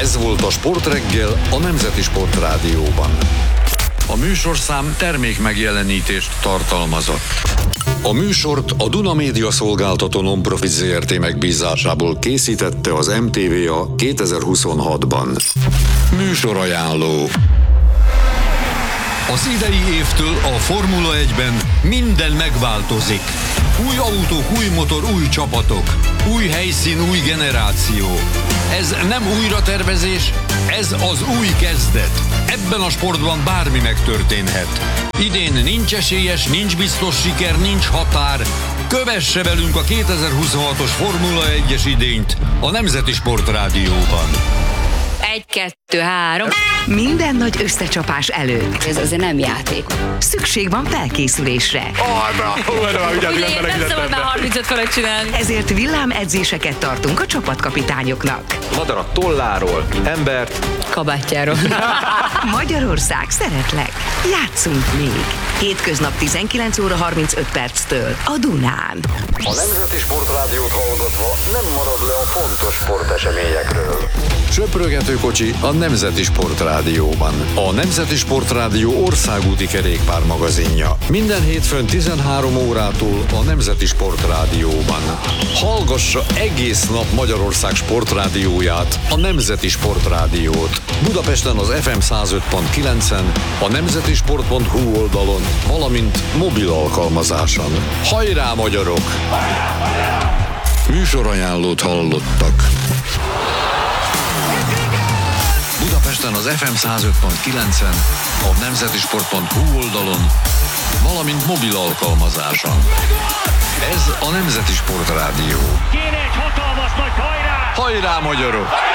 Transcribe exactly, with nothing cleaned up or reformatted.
Ez volt a Sportreggel a Nemzeti Sportrádióban. A műsorszám termék megjelenítést tartalmazott. A műsort a Duna Média Szolgáltató Non-Profit zé er té megbízásából készítette az em té vé a kétezer-huszonhatban. Műsorajánló. Az idei évtől a Formula egyben minden megváltozik. Új autók, új motor, új csapatok. Új helyszín, új generáció. Ez nem újratervezés, ez az új kezdet. Ebben a sportban bármi megtörténhet. Idén nincs esélyes, nincs biztos siker, nincs határ. Kövesse velünk a kétezer-huszonhatos Formula egyes idényt a Nemzeti Sportrádióban. Egy, kettő, három. Minden nagy összecsapás előtt. Ez azért nem játék. Szükség van felkészülésre. Ugye én nem szabad már harmincöt fölött csinálni. Ezért villámedzéseket tartunk a csapatkapitányoknak. Madarak tolláról, embert, Kabátjáról. Magyarország, szeretlek. Játszunk még. Hétköznap tizenkilenc óra harmincöt perctől a Dunán. A Nemzeti Sportrádiót hallgatva nem marad le a fontos sporteseményekről. Söprögetőkocsi a Nemzeti Sportrádióban. A Nemzeti Sportrádió országúti kerékpár magazinja. Minden hétfőn tizenhárom órától a Nemzeti Sportrádióban. Hallgassa egész nap Magyarország sportrádióját, a Nemzeti Sportrádiót. Budapesten az ef em száz öt pont kilencen, a nemzetisport pont hu oldalon, valamint mobil alkalmazáson. Hajrá, magyarok! Műsorajánlót hallottak. Budapesten az ef em száz öt pont kilencen, a nemzetisport pont hu oldalon, valamint mobil alkalmazáson. Ez a Nemzeti Sportrádió. Kéne egy hatalmas nagy hajrá! Hajrá, magyarok!